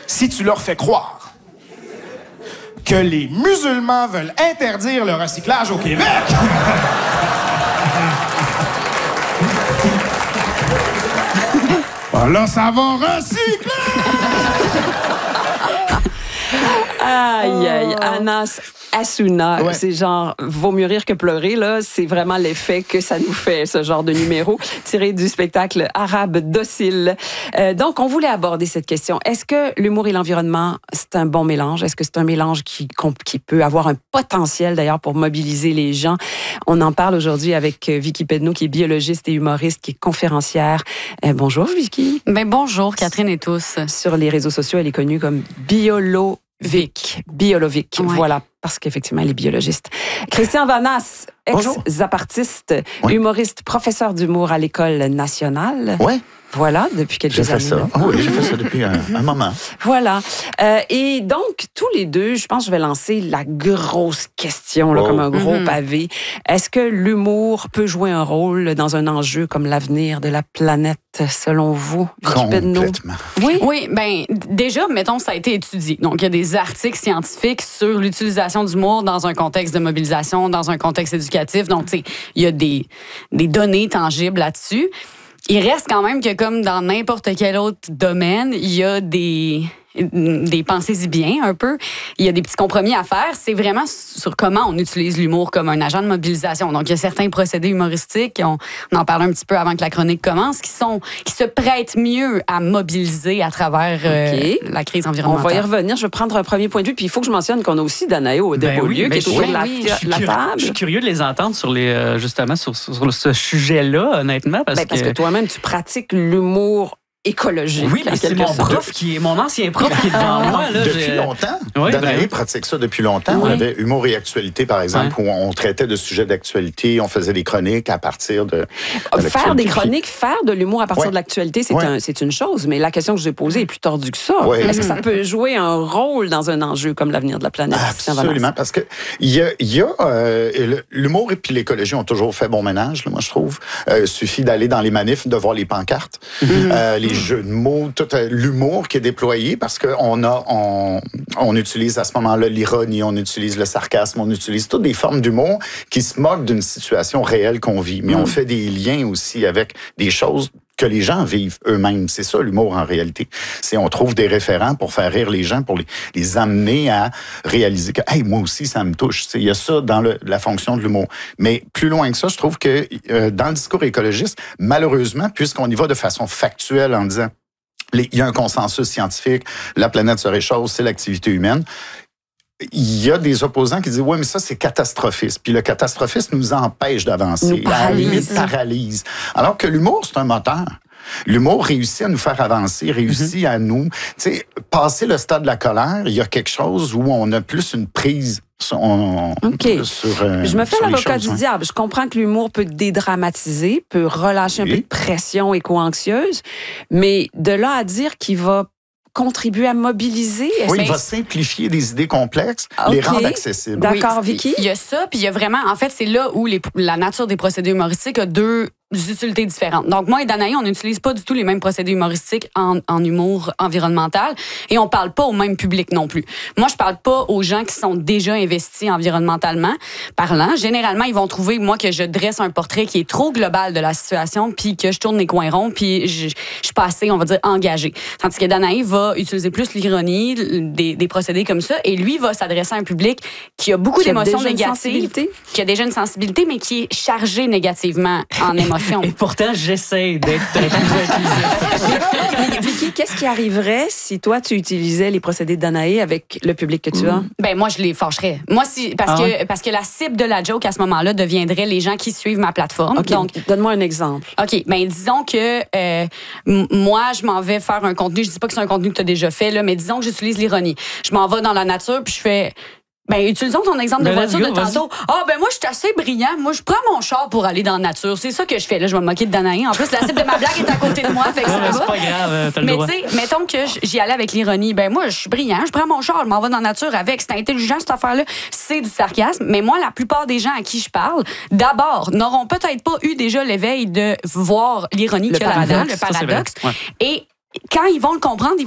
Si tu leur fais croire que les musulmans veulent interdire le recyclage au Québec... là, ça va recycler! Aïe, aïe, Anas Assouna, ouais. C'est genre, vaut mieux rire que pleurer, là. C'est vraiment l'effet que ça nous fait, ce genre de numéro, tiré du spectacle Arabe docile. Donc, on voulait aborder cette question. Est-ce que l'humour et l'environnement, c'est un bon mélange? Est-ce que c'est un mélange qui peut avoir un potentiel, d'ailleurs, pour mobiliser les gens? On en parle aujourd'hui avec Vicky Pedneau, qui est biologiste et humoriste, qui est conférencière. Bonjour, Vicky. Ben, bonjour, Catherine et tous. Sur les réseaux sociaux, elle est connue comme Biolovic, ouais. Voilà, parce qu'effectivement, elle est biologiste. Christian Vanasse, ex-zapartiste, humoriste, professeur d'humour à l'École nationale. Oui. Voilà, depuis quelques années. J'ai fait ça. Oui, j'ai fait ça depuis un moment. Voilà. Et donc, tous les deux, je pense que je vais lancer la grosse question, là, comme un gros pavé. Est-ce que l'humour peut jouer un rôle dans un enjeu comme l'avenir de la planète, selon vous? Complètement. Oui, ben déjà, mettons, ça a été étudié. Donc, il y a des articles scientifiques sur l'utilisation d'humour dans un contexte de mobilisation, dans un contexte éducatif. Donc, tu sais, il y a des données tangibles là-dessus. Il reste quand même que, comme dans n'importe quel autre domaine, il y a des pensées-y bien un peu. Il y a des petits compromis à faire. C'est vraiment sur comment on utilise l'humour comme un agent de mobilisation. Donc, il y a certains procédés humoristiques, on en parlait un petit peu avant que la chronique commence, qui se prêtent mieux à mobiliser à travers la crise environnementale. On va y revenir. Je vais prendre un premier point de vue. Puis il faut que je mentionne qu'on a aussi Danae Beaulieu qui est autour de la table. Je suis curieux de les entendre sur justement sur ce sujet-là, honnêtement. Parce que toi-même, tu pratiques l'humour écologique. Oui, mais c'est mon ancien prof qui est devant moi. Là, depuis longtemps. Oui, Danae pratique ça depuis longtemps. Oui. On avait Humour et Actualité, par exemple, où on traitait de sujets d'actualité, on faisait des chroniques à partir de faire des chroniques, faire de l'humour à partir de l'actualité, c'est une chose, mais la question que je vais poser est plus tordue que ça. Oui. Est-ce que ça peut jouer un rôle dans un enjeu comme l'avenir de la planète? Absolument, parce que il y a l'humour et puis l'écologie ont toujours fait bon ménage, là, moi je trouve. Suffit d'aller dans les manifs, de voir les pancartes, les jeux de mots, tout l'humour qui est déployé parce qu'on utilise à ce moment-là l'ironie, on utilise le sarcasme, on utilise toutes des formes d'humour qui se moquent d'une situation réelle qu'on vit. Mais on fait des liens aussi avec des choses que les gens vivent eux-mêmes. C'est ça, l'humour, en réalité. On trouve des référents pour faire rire les gens, pour les amener à réaliser que, hey, moi aussi, ça me touche. Il y a ça dans la fonction de l'humour. Mais plus loin que ça, je trouve que dans le discours écologiste, malheureusement, puisqu'on y va de façon factuelle en disant, il y a un consensus scientifique, la planète se réchauffe, c'est l'activité humaine. Il y a des opposants qui disent « Oui, mais ça, c'est catastrophiste. » Puis le catastrophisme nous empêche d'avancer. Paralyse. Alors que l'humour, c'est un moteur. L'humour réussit à nous faire avancer, réussit à nous... Tu sais, passer le stade de la colère, il y a quelque chose où on a plus une prise... Je me fais l'avocat du diable. Je comprends que l'humour peut dédramatiser, peut relâcher un peu de pression éco-anxieuse, mais de là à dire qu'il va contribuer à mobiliser. Il va simplifier des idées complexes, les rendre accessibles. D'accord, Vicky? Il y a ça, puis il y a vraiment... En fait, c'est là où la nature des procédés humoristiques a deux utilités différentes. Donc, moi et Danae, on n'utilise pas du tout les mêmes procédés humoristiques en humour environnemental et on parle pas au même public non plus. Moi, je parle pas aux gens qui sont déjà investis environnementalement parlant. Généralement, ils vont trouver, moi, que je dresse un portrait qui est trop global de la situation puis que je tourne les coins ronds puis je suis pas assez, on va dire, engagée. Tandis que Danae va utiliser plus l'ironie, des procédés comme ça et lui va s'adresser à un public qui a beaucoup d'émotions négatives, qui a déjà une sensibilité, mais qui est chargé négativement en émotions. Et pourtant, j'essaie d'être plus inclusif. Vicky, qu'est-ce qui arriverait si toi, tu utilisais les procédés de Danae avec le public que tu as? Ben moi, je les fâcherais. Moi, parce que la cible de la joke, à ce moment-là, deviendrait les gens qui suivent ma plateforme. Okay, donc, donne-moi un exemple. OK, ben disons que moi, je m'en vais faire un contenu. Je dis pas que c'est un contenu que tu as déjà fait, là, mais disons que j'utilise l'ironie. Je m'en vais dans la nature, puis je fais... Ben, utilisons ton exemple de voiture de tantôt. Ben moi, je suis assez brillant. Moi, je prends mon char pour aller dans la nature. C'est ça que je fais. Là, je vais me moquer de Danae. En plus, la cible de ma blague est à côté de moi. Fait que ça va. C'est pas grave, t'as le droit. Mais tu sais, mettons que j'y allais avec l'ironie. Ben moi, je suis brillant. Je prends mon char, je m'en vais dans la nature avec. C'est intelligent, cette affaire-là. C'est du sarcasme. Mais moi, la plupart des gens à qui je parle, d'abord, n'auront peut-être pas eu déjà l'éveil de voir l'ironie qu'il y a là-dedans, le paradoxe. Et quand ils vont le comprendre,